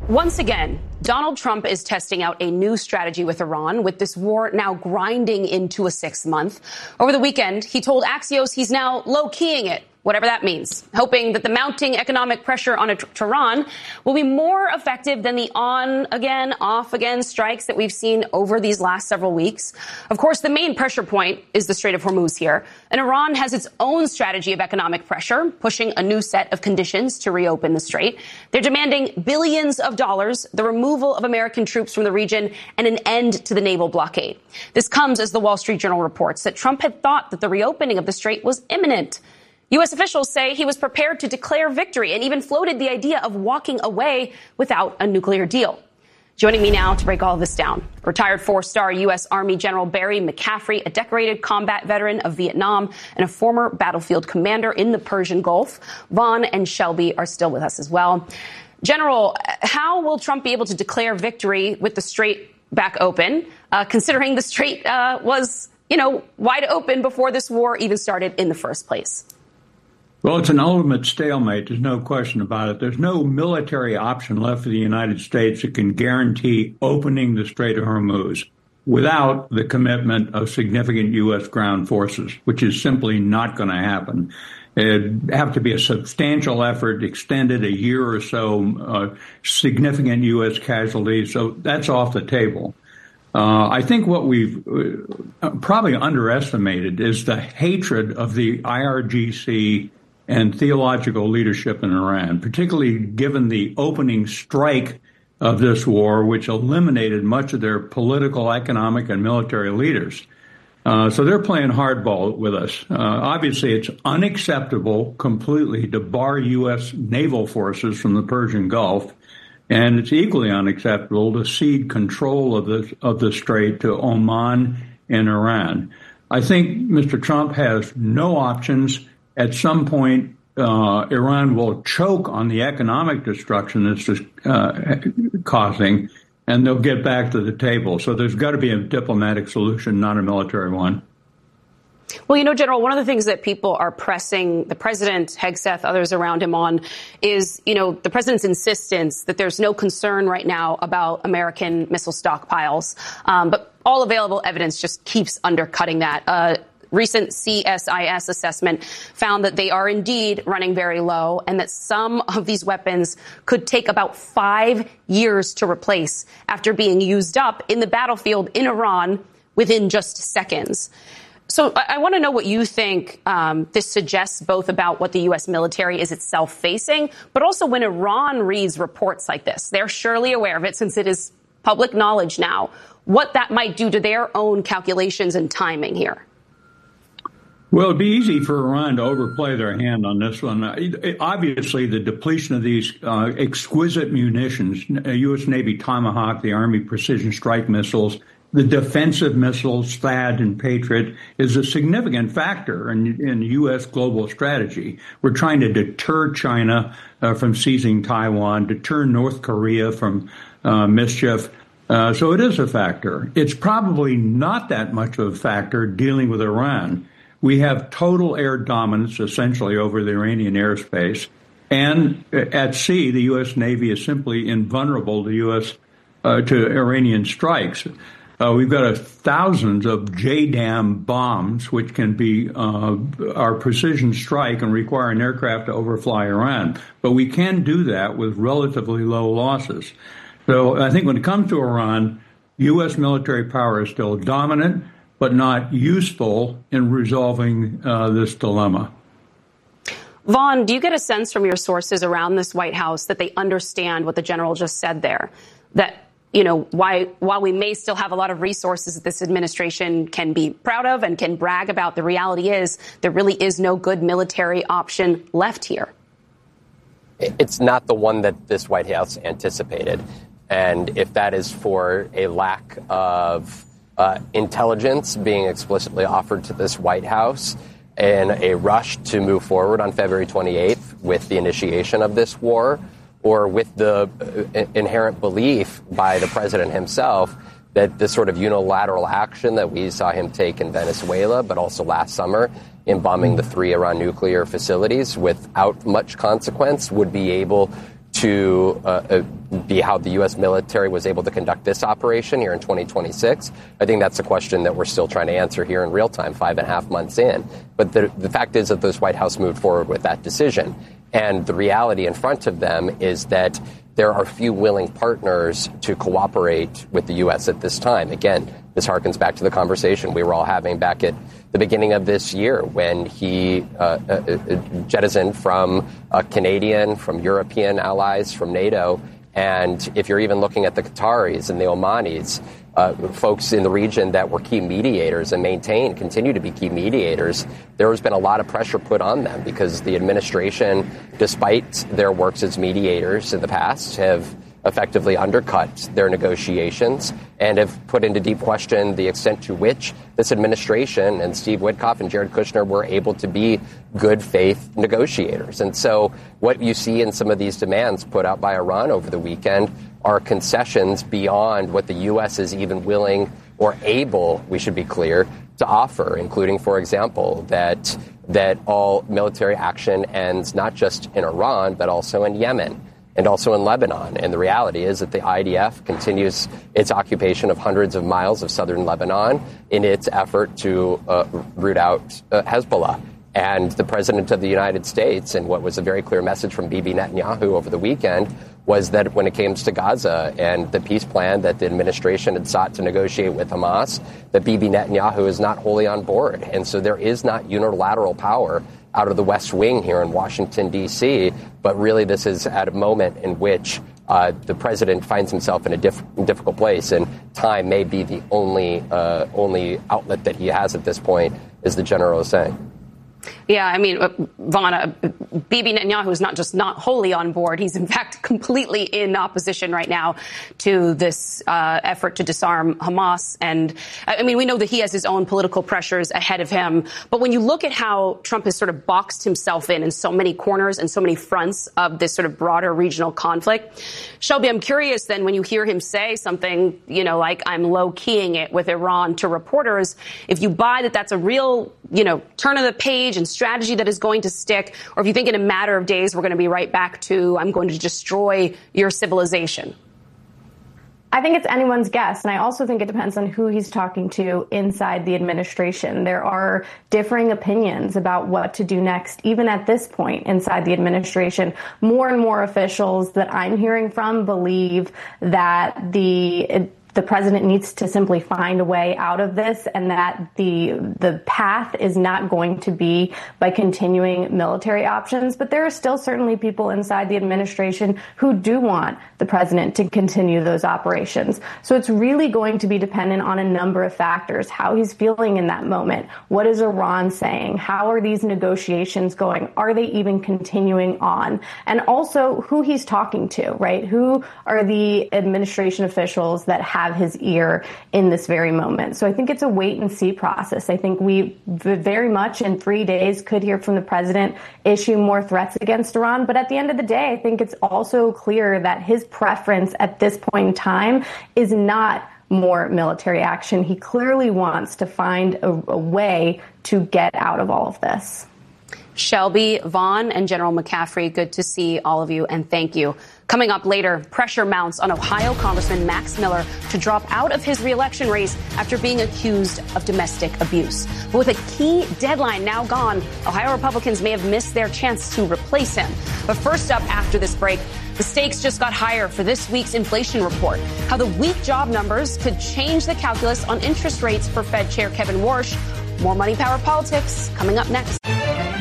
Once again, Donald Trump is testing out a new strategy with Iran, with this war now grinding into a sixth month. Over the weekend, he told Axios he's now low-keying it, whatever that means, hoping that the mounting economic pressure on Tehran will be more effective than the on-again, off-again strikes that we've seen over these last several weeks. Of course, the main pressure point is the Strait of Hormuz here, and Iran has its own strategy of economic pressure, pushing a new set of conditions to reopen the strait. They're demanding billions of dollars, the removal of American troops from the region, and an end to the naval blockade. This comes as the Wall Street Journal reports that Trump had thought that the reopening of the strait was imminent. U.S. officials say he was prepared to declare victory and even floated the idea of walking away without a nuclear deal. Joining me now to break all of this down, retired four-star U.S. Army General Barry McCaffrey, a decorated combat veteran of Vietnam and a former battlefield commander in the Persian Gulf. Vaughn and Shelby are still with us as well. General, how will Trump be able to declare victory with the strait back open, considering the strait was, wide open before this war even started in the first place? Well, it's an ultimate stalemate. There's no question about it. There's no military option left for the United States that can guarantee opening the Strait of Hormuz without the commitment of significant U.S. ground forces, which is simply not going to happen. It'd have to be a substantial effort, extended a year or so, significant U.S. casualties. So that's off the table. I think what we've probably underestimated is the hatred of the IRGC and theological leadership in Iran, particularly given the opening strike of this war, which eliminated much of their political, economic, and military leaders. So they're playing hardball with us. Obviously, it's unacceptable completely to bar U.S. naval forces from the Persian Gulf, and it's equally unacceptable to cede control of the strait to Oman and Iran. I think Mr. Trump has no options. At some point, Iran will choke on the economic destruction it's causing, and they'll get back to the table. So there's got to be a diplomatic solution, not a military one. Well, General, one of the things that people are pressing the president, Hegseth, others around him on is, the president's insistence that there's no concern right now about American missile stockpiles. But all available evidence just keeps undercutting that. Recent CSIS assessment found that they are indeed running very low and that some of these weapons could take about 5 years to replace after being used up in the battlefield in Iran within just seconds. So I want to know what you think this suggests both about what the U.S. military is itself facing, but also when Iran reads reports like this. They're surely aware of it since it is public knowledge now, what that might do to their own calculations and timing here. Well, it'd be easy for Iran to overplay their hand on this one. Obviously, the depletion of these exquisite munitions, U.S. Navy Tomahawk, the Army precision strike missiles, the defensive missiles, THAAD and Patriot, is a significant factor in U.S. global strategy. We're trying to deter China from seizing Taiwan, deter North Korea from mischief. So it is a factor. It's probably not that much of a factor dealing with Iran. We have total air dominance, essentially, over the Iranian airspace. And at sea, the U.S. Navy is simply invulnerable to Iranian strikes. We've got thousands of JDAM bombs, which can be our precision strike and require an aircraft to overfly Iran. But we can do that with relatively low losses. So I think when it comes to Iran, U.S. military power is still dominant, but not useful in resolving this dilemma. Vaughn, do you get a sense from your sources around this White House that they understand what the general just said there? That, while we may still have a lot of resources that this administration can be proud of and can brag about, the reality is there really is no good military option left here. It's not the one that this White House anticipated. And if that is for a lack of intelligence being explicitly offered to this White House in a rush to move forward on February 28th with the initiation of this war, or with the inherent belief by the president himself that this sort of unilateral action that we saw him take in Venezuela, but also last summer in bombing the 3 Iran nuclear facilities without much consequence, would be able to be how the U.S. military was able to conduct this operation here in 2026? I think that's a question that we're still trying to answer here in real time, 5.5 months in. But the fact is that this White House moved forward with that decision. And the reality in front of them is that there are few willing partners to cooperate with the U.S. at this time. Again, this harkens back to the conversation we were all having back at the beginning of this year when he jettisoned from Canadian, from European allies, from NATO. And if you're even looking at the Qataris and the Omanis, folks in the region that were key mediators and continue to be key mediators, there has been a lot of pressure put on them because the administration, despite their works as mediators in the past, have effectively undercut their negotiations and have put into deep question the extent to which this administration and Steve Witkoff and Jared Kushner were able to be good faith negotiators. And so what you see in some of these demands put out by Iran over the weekend are concessions beyond what the U.S. is even willing or able, we should be clear, to offer, including, for example, that all military action ends not just in Iran, but also in Yemen and also in Lebanon. And the reality is that the IDF continues its occupation of hundreds of miles of southern Lebanon in its effort to root out Hezbollah. And the president of the United States, and what was a very clear message from Bibi Netanyahu over the weekend, was that when it came to Gaza and the peace plan that the administration had sought to negotiate with Hamas, that Bibi Netanyahu is not wholly on board. And so there is not unilateral power out of the West Wing here in Washington, D.C., but really this is at a moment in which the president finds himself in a difficult place, and time may be the only outlet that he has at this point, as the general is saying. Yeah, I mean, Vaughn, Bibi Netanyahu is not just not wholly on board. He's, in fact, completely in opposition right now to this effort to disarm Hamas. And, I mean, we know that he has his own political pressures ahead of him. But when you look at how Trump has sort of boxed himself in so many corners and so many fronts of this sort of broader regional conflict, Shelby, I'm curious then when you hear him say something, you know, like I'm low-keying it with Iran to reporters, if you buy that that's a real, you know, turn of the page and strategy that is going to stick, or if you think in a matter of days we're going to be right back to I'm going to destroy your civilization? I think it's anyone's guess, and I also think it depends on who he's talking to inside the administration. There are differing opinions about what to do next, even at this point inside the administration. More and more officials that I'm hearing from believe that the president needs to simply find a way out of this, and that the path is not going to be by continuing military options. But there are still certainly people inside the administration who do want the president to continue those operations. So it's really going to be dependent on a number of factors: how he's feeling in that moment, what is Iran saying, how are these negotiations going, are they even continuing on, and also who he's talking to, right? Who are the administration officials that have his ear in this very moment? So I think it's a wait and see process. I think we very much in 3 days could hear from the president issue more threats against Iran. But at the end of the day, I think it's also clear that his preference at this point in time is not more military action. He clearly wants to find a way to get out of all of this. Shelby, Vaughn, and General McCaffrey, good to see all of you, and thank you. Coming up later, pressure mounts on Ohio Congressman Max Miller to drop out of his re-election race after being accused of domestic abuse. But with a key deadline now gone, Ohio Republicans may have missed their chance to replace him. But first up, after this break, the stakes just got higher for this week's inflation report. How the weak job numbers could change the calculus on interest rates for Fed Chair Kevin Warsh. More Money Power Politics coming up next.